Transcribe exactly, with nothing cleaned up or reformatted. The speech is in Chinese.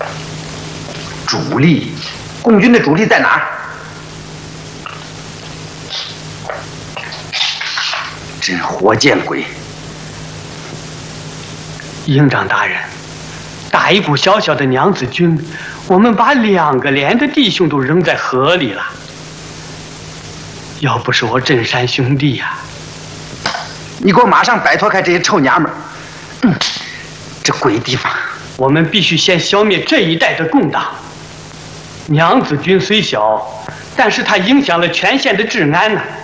主力，共军的主力在哪儿？真活见鬼！ 营长大人，打一股小小的娘子军，我们把两个连的弟兄都扔在河里了。要不是我镇山兄弟呀、 啊，你给我马上摆脱开这些臭娘们儿！嗯，这鬼地方！ 我们必须先消灭这一带的共党。娘子军虽小，但是它影响了全县的治安呢、啊。